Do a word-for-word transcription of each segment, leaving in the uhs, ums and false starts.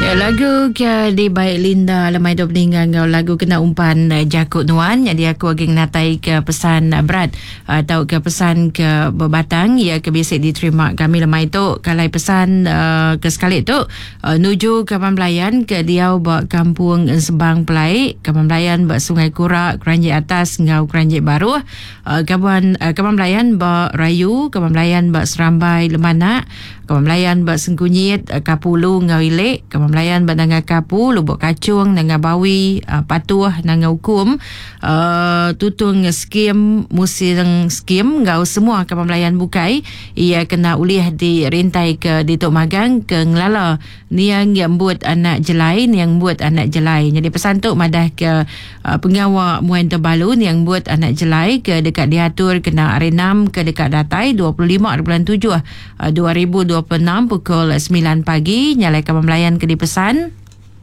Ya, lagu ke di baik Linda lemai do peninggal ngau lagu kena umpan uh, Jakut Nuan. Jadi aku ageng natai ke pesan uh, berat atau uh, ke pesan ke berbatang ya ke biasa diterima kami lemai tu kalai pesan uh, ke sekali tu uh, nuju ke Pembelayan ke Diau ba kampung Sebang Pelai ke Pembelayan ba Sungai Kurak Keranji Atas ngau Keranji Baru uh, kabuan uh, ke Pembelayan ba Rayu ke Pembelayan ba Serambai Lemana ke Pembelayan ba Sengkunyit uh, Kapulu ngau Ilek ke Melayan Bandanga Kapu, Lubuk Kacung, Nanga Bawi, uh, Patuh, Nanga Hukum, uh, Tutung Skim, Musing Skim, ngau semua ke Melayan Bukai. Ia kena ulih di rintai ke di Tok Magang ke Ngelala. Ni yang yang buat anak jelai, ni yang buat anak jelai. Jadi pesan tu madah ke uh, pengawal Muan Terbalu, ni yang buat anak jelai ke dekat diatur kena Arenam ke dekat Datai dua puluh lima bulan tujuh uh, dua ribu dua puluh enam pukul sembilan pagi. Nyalai ke Melayan ke pesan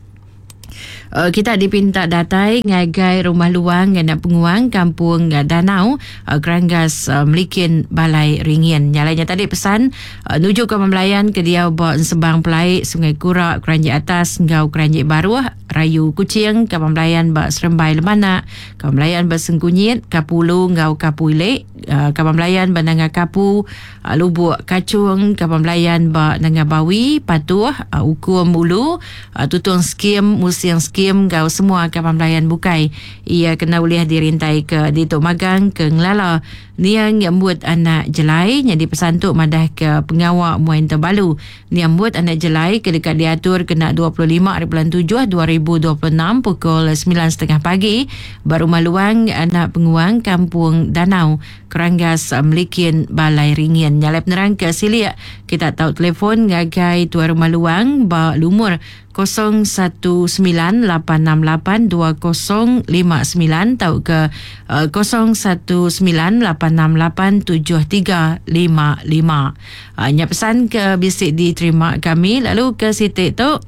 Uh, kita dipinta datai ngagai rumah luang ngana penguang kampung uh, Danau uh, Keranggas uh, Melikin Balai Ringin. Nyalanya tadi pesan uh, nuju ke Pembelayan ke Diau ba Sebang Pelai Sungai Kurak Keranji Atas ngau Keranji Baru Rayu Kucing ke Pembelayan ba Serembai Lemana ke Pembelayan ba Sengkunyit Kapulu ngau Kapu Ilek uh, ke Pembelayan ba Nanga Kapu uh, Lubuk Kacung ke Pembelayan ba Nanga Bawi Patuh uh, Hukum Ulu uh, Tutung Skim Musiang Skim Kim gau semua ke Pembelayan Bukai. Ia kena ulih dirintai ke di Tok Magang ke Ngelala. Ni yang buat anak jelai. Jadi pesan tu madah ke pengawal Muan Terbalu. Ni yang buat anak jelai ke dekat diatur kena dua puluh lima bulan tujuh dua ribu dua puluh enam pukul sembilan tiga puluh pagi. Berumah luang anak penguang kampung Danau Keranggas Melikin Balai Ringin. Nyalai penerang ke Silia. Kita tahu telefon ngagai tuan rumah luang ba lumur kosong satu sembilan lapan enam lapan dua kosong lima sembilan atau ke uh, kosong satu sembilan lapan enam lapan tujuh tiga lima lima. Hanya pesan ke bisik diterima kami. Lalu ke sitik tu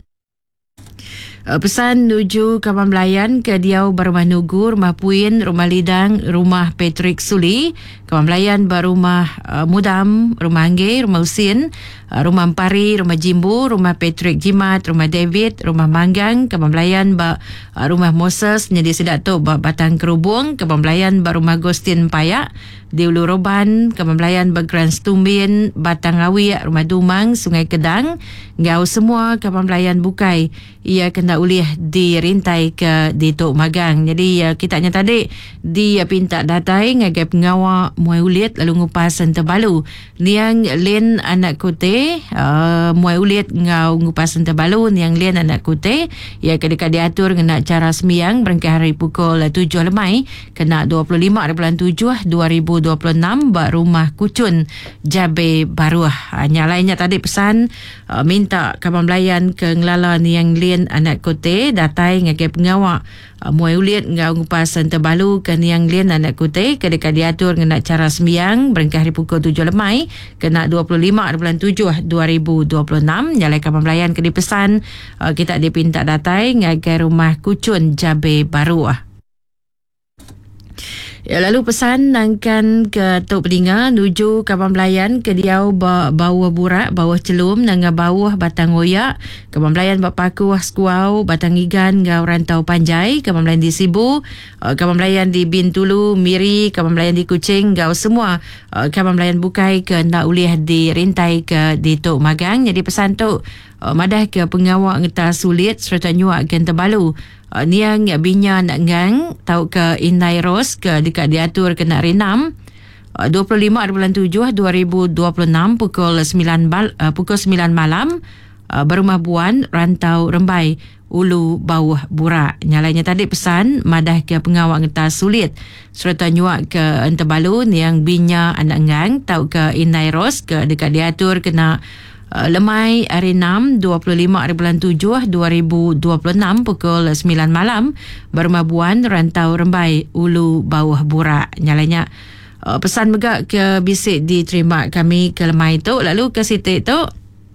Uh, pesan nuju ke Pembelayan ke Diau Barumah Nugu, Rumah Puin, Rumah Lidang, Rumah Patrick Suli, ke Pembelayan Barumah uh, Mudam, Rumah Angge, Rumah Usin, uh, Rumah Ampari, Rumah Jimbu, Rumah Patrick Jimat, Rumah David, Rumah Manggang, ke Pembelayan ba uh, Rumah Moses, Nyedi Sedak tu ba Batang Kerubung, ke Pembelayan ba Rumah Gostin Payak, di Ulu Roban, ke Pembelayan ba Grand Stumbin, Batang Awi, Rumah Dumang, Sungai Kedang, ngau semua ke Pembelayan Bukai. Ia kena ulih dirintai ke di Tok Magang. Jadi uh, kita hanya tadi dia pinta datai ngagai pengawal Muai Ulit lalu ngupas Terbalu. Niang Lin anak kute uh, Muai Ulit ngau ngupas Terbalu, niang Lin anak kute ia kedekat diatur kena cara sembiang berangkat hari pukul tujuh lemai kena dua puluh lima bulan tujuh dua ribu dua puluh enam ba Rumah Kucun Jabe Baru. Hanya lainnya tadi pesan uh, minta ke Pembelayan ke Ngelala niang Lin anak kote datai ngagai pengawak uh, Muai Ulit ngau ngupas Terbalu ke niang Lin anak kote ke dekat diatur kena cara sembiang berangkat hari pukul tujuh lemai kena dua puluh lima bulan tujuh dua ribu dua puluh enam. Nyalai ke Pembelayan ke dipesan uh, kita dipinta datai ngagai Rumah Kucun Jabe Baru. Ya, lalu pesan nangkan ke Tok Peninga nuju ke Pembelayan ke Diau ba, bawah burak bawah celum nanga bawah batang oyak ke Pembelayan ba Pakuh Skuau Batang Igan ngau Rantau Panjai ke Pembelayan di Sibu uh, ke Pembelayan di Bintulu Miri ke Pembelayan di Kuching ngau semua uh, ke Pembelayan Bukai ke nak ulih di rintai ke di Tok Magang. Jadi pesan tu uh, madah ke pengawal ngeta sulit serta nyuak ke Terbalu. Uh, niang binya nak ngang tau ke Inai Ros ke dekat diatur kena Renam uh, dua puluh lima bulan tujuh dua ribu dua puluh enam pukul sembilan bal, uh, pukul sembilan malam uh, Berumah Buan Rantau Rembai Ulu Bawah Burak. Nyalanya tadi pesan madah ke pengawal ngetas sulit serta nyuak ke Terbalu niang binya anak ngang tau ke Inai Ros ke dekat diatur kena Uh, lemai hari enam dua puluh lima bulan tujuh dua ribu dua puluh enam pukul sembilan malam Berumah Buan Rantau Rembai Ulu Bawah Burak. Nyalanya uh, pesan megak ke bisik diterima kami ke lemai tu. Lalu ke sitik tu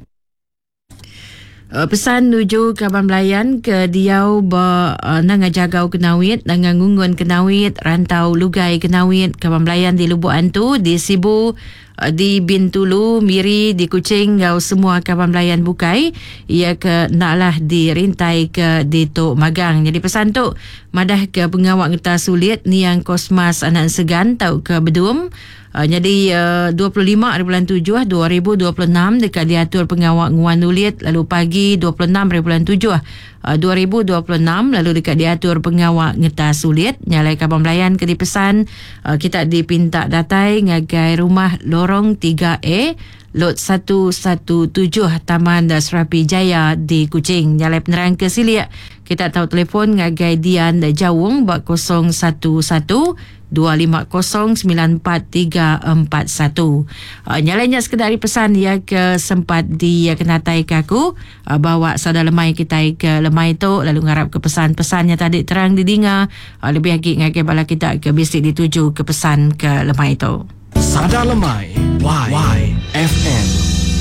Uh, pesan nuju ke Pembelayan ke Diau ba uh, nanga Jagau Kenawit, nanga Ngungun Kenawit, Rantau Lugai Kenawit, ke Pembelayan di Lubuk Antu, di Sibu uh, di Bintulu, Miri, di Kuching, ngau semua kawan melayan bukai ia ke naklah dirintai ke di Tok Magang. Jadi pesan tu madah ke pengawak ngeta sulit ni yang Kosmas anak segan tau ke Bedum. Uh, jadi uh, dua puluh lima hari bulan tujuh dua ribu dua puluh enam dekat diatur pengawak Nguan Nulit, lalu pagi dua puluh enam hari bulan tujuh uh, dua ribu dua puluh enam lalu dekat diatur pengawak Ngeta Sulit. Nyalai kabar melayan ke dipesan uh, kita dipinta datai ngagai rumah lorong tiga A lot satu satu tujuh Taman Serapi Jaya di Kuching. Nyalai penerang ke Siliak kita tahu telefon ngagai Dian Jawung buat kosong satu satu dua lima kosong sembilan empat tiga empat satu. Uh, nyalanya sekedar pesan ya ke sempat di ya, kenatai ke aku uh, bawa sada lemai kita ke lemai tu lalu ngarap ke pesan-pesannya tadi terang didengar uh, lebih lagi ngagai bala kita ke bisik dituju ke pesan ke lemai tu. Sada lemai Y, y F M.